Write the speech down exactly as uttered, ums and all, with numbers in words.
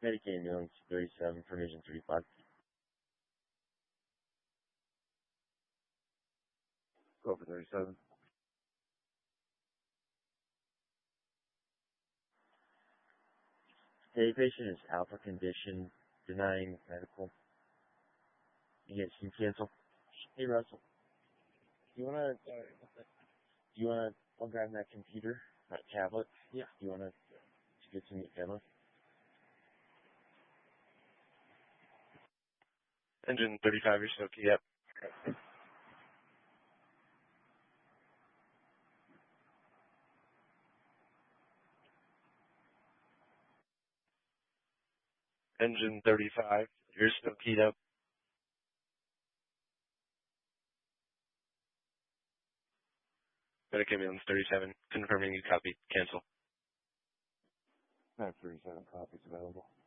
Medicaid ambulance thirty-seven, Formation thirty-five. Go for thirty-seven. The patient is alpha condition, denying medical. You get some cancel. Hey Russell, do you wanna, uh, do you wanna, I'll grab that computer, that tablet. Yeah. Do you wanna, to get some demo? Engine thirty-five, you're still keyed up. Engine thirty-five, you're still keyed up. Medicaid ambulance thirty-seven, confirming you copy. Cancel. I have thirty-seven copies available.